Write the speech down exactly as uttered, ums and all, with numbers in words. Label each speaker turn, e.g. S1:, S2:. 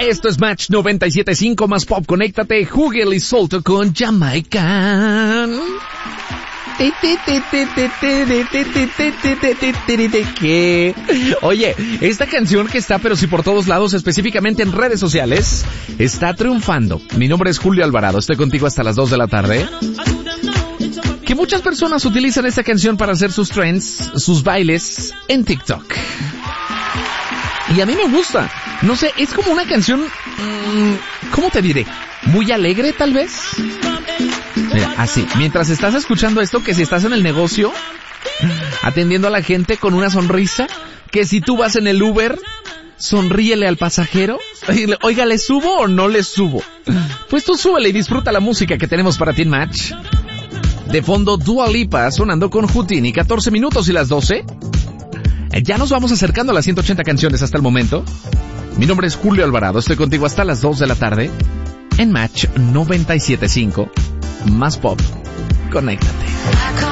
S1: Esto es Match noventa y siete punto cinco más pop. Conéctate, Hugel y Solto con Jamaican. ¿Qué? Oye, esta canción que está pero sí por todos lados, específicamente en redes sociales, está triunfando. Mi nombre es Julio Alvarado, estoy contigo hasta las dos de la tarde. Que muchas personas utilizan esta canción para hacer sus trends, sus bailes en TikTok. Y a mí me gusta. No sé, es como una canción, mmm, ¿cómo te diré? Muy alegre, tal vez. Mira, así, mientras estás escuchando esto, que si estás en el negocio, atendiendo a la gente con una sonrisa, que si tú vas en el Uber, sonríele al pasajero. Oiga, ¿le subo o no le subo? Pues tú súbele y disfruta la música que tenemos para ti en Match. De fondo, Dua Lipa sonando con Houdini, catorce minutos y las doce. Ya nos vamos acercando a las ciento ochenta canciones hasta el momento. Mi nombre es Julio Alvarado, estoy contigo hasta las dos de la tarde en Match noventa y siete punto cinco. Más pop. Conéctate.